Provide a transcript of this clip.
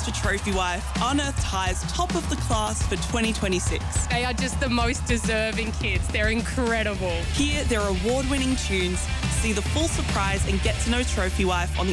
for Trophy Wife, Unearthed High's top of the class for 2026. They are just the most deserving kids. They're incredible. Hear their award-winning tunes, see the full surprise and get to know Trophy Wife on the